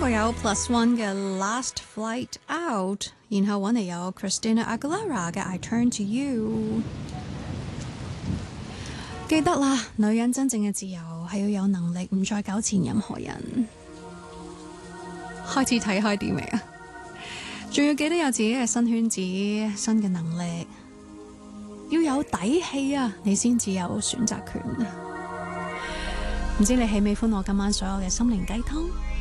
過有 Plus One 嘅 Last Flight Out， 然後揾嚟有 Christina Aguilera 嘅 I Turn to You。 記得啦，女人真正嘅自由係要有能力唔再糾纏任何人。開始睇開啲未啊？仲要記得有自己嘅新圈子、新嘅能力，要有底氣啊，你先至有選擇權啊！唔知你喜唔喜歡我今晚所有嘅心靈雞湯？